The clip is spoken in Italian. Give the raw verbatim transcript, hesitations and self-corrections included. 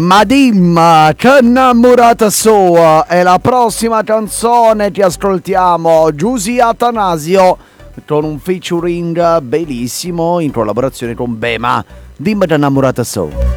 Dimma, dimma, che innamorata sua. E la prossima canzone ti ascoltiamo Giusy Atanasio con un featuring bellissimo in collaborazione con Bema. Dimma che innamorata sua.